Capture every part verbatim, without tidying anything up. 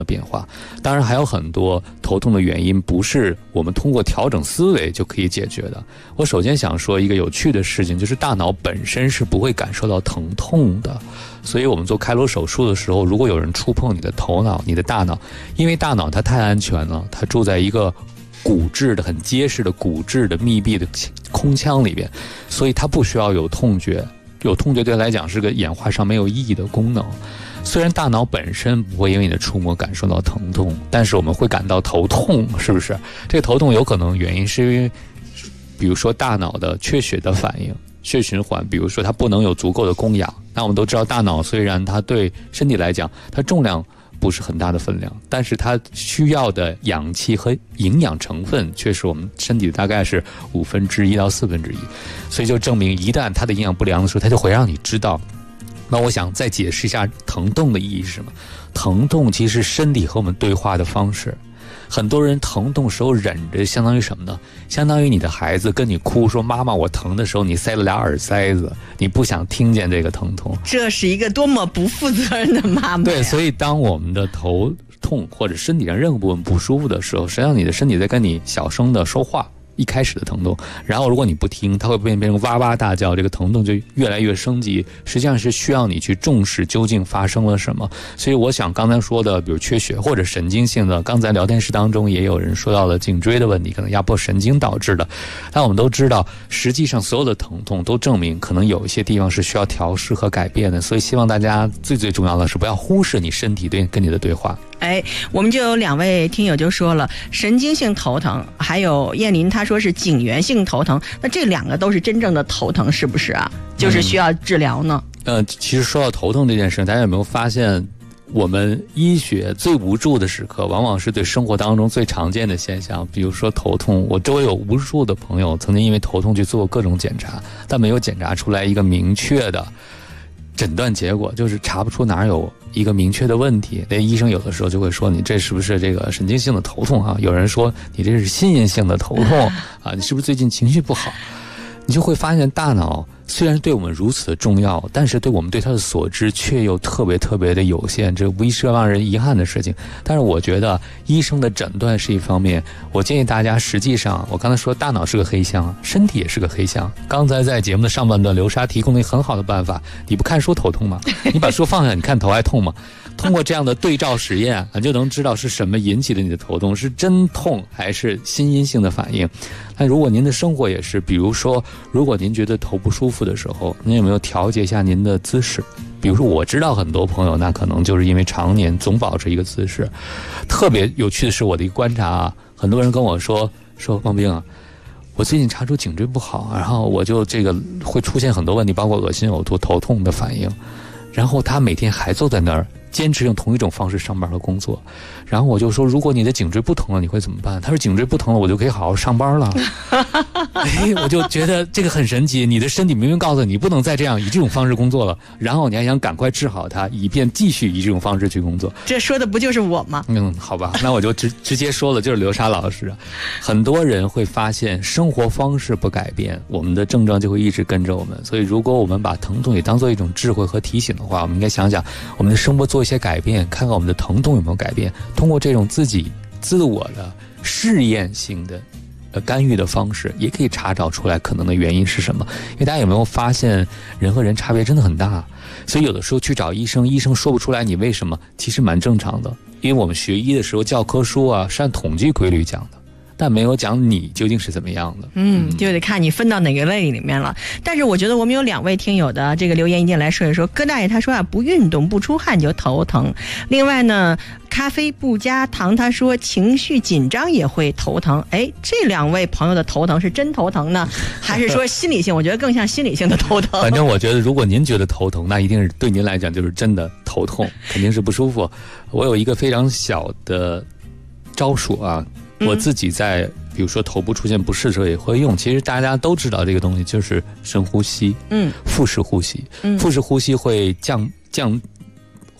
变化。当然还有很多头痛的原因不是我们通过调整思维就可以解决的。我首先想说一个有趣的事情，就是大脑本身是不会感受到疼痛的，所以我们做开颅手术的时候，如果有人触碰你的头脑、你的大脑，因为大脑它太安全了，它住在一个骨质的很结实的骨质的密闭的空腔里边，所以它不需要有痛觉。有痛觉对它来讲是个演化上没有意义的功能。虽然大脑本身不会因为你的触摸感受到疼痛，但是我们会感到头痛，是不是？这个头痛有可能原因是因为比如说大脑的缺血的反应，血循环，比如说它不能有足够的供氧。那我们都知道大脑虽然它对身体来讲它重量不是很大的分量，但是它需要的氧气和营养成分却是我们身体大概是五分之一到四分之一，所以就证明一旦它的营养不良的时候，它就会让你知道。那我想再解释一下疼痛的意义是什么？疼痛其实是身体和我们对话的方式。很多人疼痛时候忍着，相当于什么呢？相当于你的孩子跟你哭说妈妈我疼的时候，你塞了俩耳塞子，你不想听见这个疼痛。 这是一个多么不负责任的妈妈。 对，所以当我们的头痛或者身体上任何部分不舒服的时候，实际上你的身体在跟你小声的说话。一开始的疼痛，然后如果你不听，它会变变成哇哇大叫，这个疼痛就越来越升级，实际上是需要你去重视究竟发生了什么。所以我想刚才说的比如缺血或者神经性的，刚才聊天室当中也有人说到了颈椎的问题，可能压迫神经导致的。但我们都知道实际上所有的疼痛都证明可能有一些地方是需要调试和改变的，所以希望大家最最重要的是不要忽视你身体对跟你的对话。 哎，我们就有两位听友就说了，神经性头疼，还有燕林他说是颈源性头疼，那这两个都是真正的头疼是不是啊？就是需要治疗呢？ 嗯、呃，其实说到头痛这件事，大家有没有发现，我们医学最无助的时刻，往往是对生活当中最常见的现象，比如说头痛。我周围有无数的朋友曾经因为头痛去做过各种检查，但没有检查出来一个明确的诊断结果，就是查不出哪有一个明确的问题。那医生有的时候就会说你这是不是这个神经性的头痛啊？有人说你这是心因性的头痛啊，你是不是最近情绪不好？你就会发现大脑虽然对我们如此的重要，但是对我们对它的所知却又特别特别的有限，这无疑是让人遗憾的事情。但是我觉得医生的诊断是一方面，我建议大家实际上，我刚才说大脑是个黑箱，身体也是个黑箱。刚才在节目的上半段，刘莎提供了一个很好的办法，你不看书头痛吗？你把书放下，你看头还痛吗？通过这样的对照实验，你就能知道是什么引起的你的头痛，是真痛还是心因性的反应。那如果您的生活也是，比如说如果您觉得头不舒服的时候，您有没有调节一下您的姿势？比如说我知道很多朋友那可能就是因为常年总保持一个姿势。特别有趣的是我的一个观察啊，很多人跟我说说汪冰啊，我最近查出颈椎不好，然后我就这个会出现很多问题，包括恶心呕吐头痛的反应，然后他每天还坐在那儿坚持用同一种方式上班和工作。然后我就说如果你的颈椎不疼了你会怎么办？他说颈椎不疼了我就可以好好上班了。哎，我就觉得这个很神奇，你的身体明明告诉你不能再这样以这种方式工作了，然后你还想赶快治好它，以便继续以这种方式去工作。 这说的不就是我吗？ 嗯，好吧，那我就直直接说了，就是刘莎老师。很多人会发现生活方式不改变，我们的症状就会一直跟着我们。所以如果我们把疼痛也当做一种智慧和提醒的话，我们应该想想我们的生活做一些改变，看看我们的疼痛有没有改变，通过这种自己自我的试验性的呃干预的方式，也可以查找出来可能的原因是什么。因为大家有没有发现人和人差别真的很大，所以有的时候去找医生，医生说不出来你为什么，其实蛮正常的。因为我们学医的时候教科书啊是按统计规律讲的，但没有讲你究竟是怎么样的。 嗯，就得看你分到哪个类里面了。但是我觉得我们有两位听友的这个留言一定来说一说。戈大爷他说啊，不运动不出汗就头疼。另外呢，咖啡不加糖他说情绪紧张也会头疼。哎，这两位朋友的头疼是真头疼呢，还是说心理性？我觉得更像心理性的头疼。 反正我觉得如果您觉得头疼，那一定是对您来讲就是真的头痛，肯定是不舒服。我有一个非常小的招数啊，我自己在比如说头部出现不适的时候也会用。其实大家都知道这个东西就是深呼吸，嗯，腹式呼吸，嗯，腹式呼吸会降降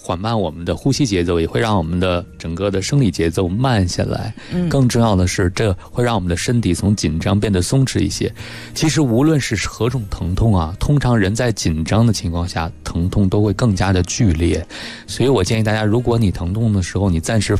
缓慢我们的呼吸节奏，也会让我们的整个的生理节奏慢下来。 嗯， 更重要的是，这会让我们的身体从紧张变得松弛一些。其实无论是何种疼痛啊，通常人在紧张的情况下，疼痛都会更加的剧烈。所以我建议大家，如果你疼痛的时候，你暂时